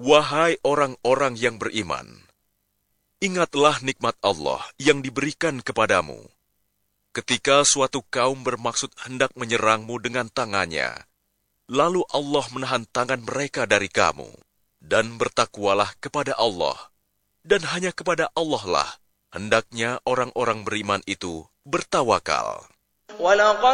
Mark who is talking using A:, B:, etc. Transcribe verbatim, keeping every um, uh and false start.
A: Wahai orang-orang yang beriman, ingatlah nikmat Allah yang diberikan kepadamu. Ketika suatu kaum bermaksud hendak menyerangmu dengan tangannya, lalu Allah menahan tangan mereka dari kamu, dan bertakwalah kepada Allah, dan hanya kepada Allah lah hendaknya orang-orang beriman itu bertawakal.